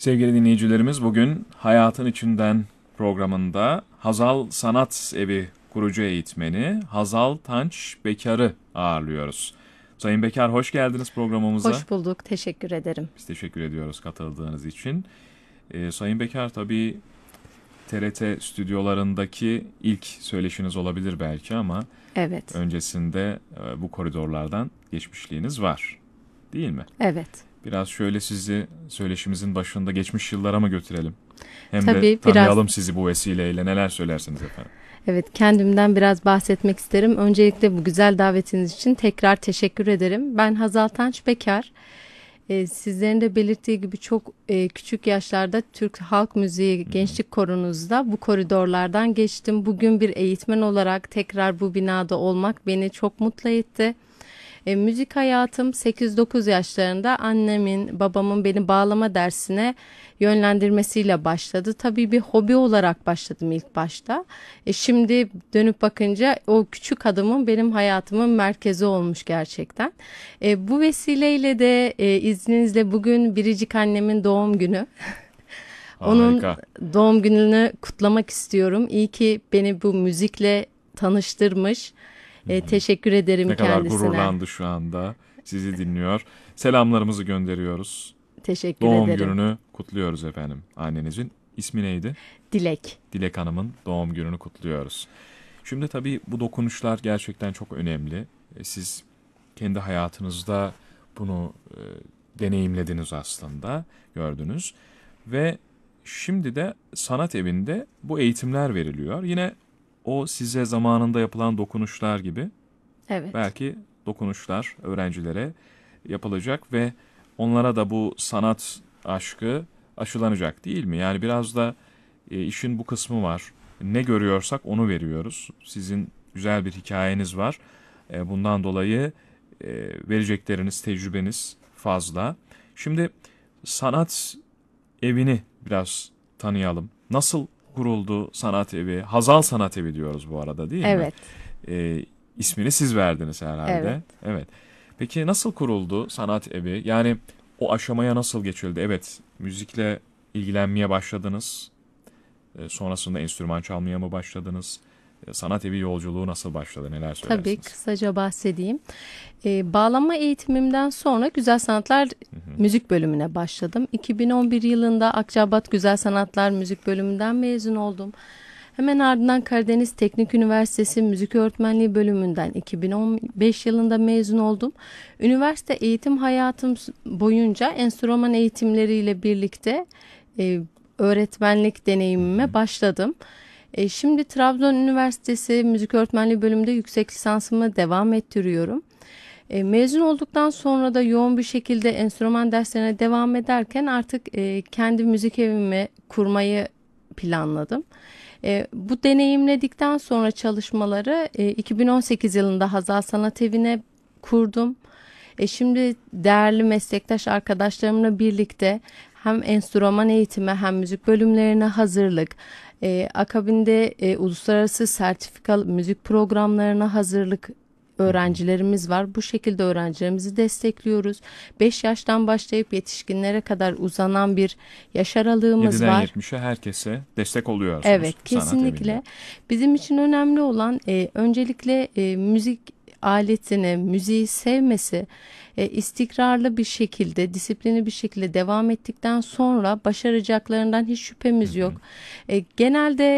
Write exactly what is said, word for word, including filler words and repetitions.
Sevgili dinleyicilerimiz, bugün Hayatın İçinden programında Hazal Sanat Evi kurucu eğitmeni Hazal Tanç Bekar'ı ağırlıyoruz. Sayın Bekar, hoş geldiniz programımıza. Hoş bulduk, teşekkür ederim. Biz teşekkür ediyoruz katıldığınız için. Ee, Sayın Bekar, tabii T R T stüdyolarındaki ilk söyleşiniz olabilir belki ama Evet. öncesinde e, bu koridorlardan geçmişliğiniz var, değil mi? Evet. Biraz şöyle sizi söyleşimizin başında geçmiş yıllara mı götürelim? Hem Tabii, de tanıyalım biraz... sizi bu vesileyle. Neler söylersiniz efendim? Evet, kendimden biraz bahsetmek isterim. Öncelikle bu güzel davetiniz için tekrar teşekkür ederim. Ben Hazal Tanç Bekar. Ee, sizlerin de belirttiği gibi çok e, küçük yaşlarda Türk Halk Müziği Gençlik Korunuzda bu koridorlardan geçtim. Bugün bir eğitmen olarak tekrar bu binada olmak beni çok mutlu etti. E, müzik hayatım sekiz dokuz yaşlarında annemin, babamın beni bağlama dersine yönlendirmesiyle başladı. Tabii bir hobi olarak başladım ilk başta. E, şimdi dönüp bakınca o küçük adımın benim hayatımın merkezi olmuş gerçekten. E, bu vesileyle de e, izninizle bugün biricik annemin doğum günü. Onun Harika. doğum gününü kutlamak istiyorum. İyi ki beni bu müzikle tanıştırmış. E, teşekkür ederim Ne kadar kendisine. gururlandı şu anda. Sizi dinliyor. Selamlarımızı gönderiyoruz. Teşekkür Doğum ederim. gününü kutluyoruz efendim. Annenizin ismi neydi? Dilek. Dilek Hanım'ın doğum gününü kutluyoruz. Şimdi tabii bu dokunuşlar gerçekten çok önemli. E, Siz kendi hayatınızda bunu e, deneyimlediniz aslında, gördünüz. Ve şimdi de sanat evinde bu eğitimler veriliyor. Yine o size zamanında yapılan dokunuşlar gibi Evet. belki dokunuşlar öğrencilere yapılacak ve onlara da bu sanat aşkı aşılanacak, değil mi? Yani biraz da e, işin bu kısmı var. Ne görüyorsak onu veriyoruz. Sizin güzel bir hikayeniz var. E, bundan dolayı e, verecekleriniz, tecrübeniz fazla. Şimdi sanat evini biraz tanıyalım. Nasıl kuruldu sanat evi? Hazal Sanat Evi diyoruz bu arada, değil mi? Evet. E, ismini siz verdiniz herhalde. Evet. Evet. Peki nasıl kuruldu sanat evi? Yani o aşamaya nasıl geçildi? Evet, müzikle ilgilenmeye başladınız. E, sonrasında enstrüman çalmaya mı başladınız? E, sanat evi yolculuğu nasıl başladı? Neler Tabii söylersiniz? kısaca bahsedeyim. Ee, bağlama eğitimimden sonra Güzel Sanatlar Hı hı. Müzik bölümüne başladım. iki bin on bir yılında Akçabat Güzel Sanatlar Müzik bölümünden mezun oldum. Hemen ardından Karadeniz Teknik Üniversitesi Müzik Öğretmenliği bölümünden iki bin on beş yılında mezun oldum. Üniversite eğitim hayatım boyunca enstrüman eğitimleriyle birlikte e, öğretmenlik deneyimime başladım. E, şimdi Trabzon Üniversitesi Müzik Öğretmenliği bölümünde yüksek lisansımı devam ettiriyorum. E, mezun olduktan sonra da yoğun bir şekilde enstrüman derslerine devam ederken artık e, kendi müzik evimi kurmayı planladım. E, bu deneyimledikten sonra çalışmaları e, iki bin on sekiz yılında Hazal Sanat Evi'ne kurdum. E, şimdi değerli meslektaş arkadaşlarımla birlikte hem enstrüman eğitimi hem müzik bölümlerine hazırlık, e, akabinde e, uluslararası sertifikalı müzik programlarına hazırlık öğrencilerimiz var. Bu şekilde öğrencilerimizi destekliyoruz. beş yaştan başlayıp yetişkinlere kadar uzanan bir yaş aralığımız yediden var. yetmişe herkese destek oluyorsunuz Evet, sanat evinde. kesinlikle. Bizim için önemli olan e, öncelikle e, müzik aletini, müziği sevmesi, e, istikrarlı bir şekilde, disiplinli bir şekilde devam ettikten sonra başaracaklarından hiç şüphemiz Hı hı. yok. E, genelde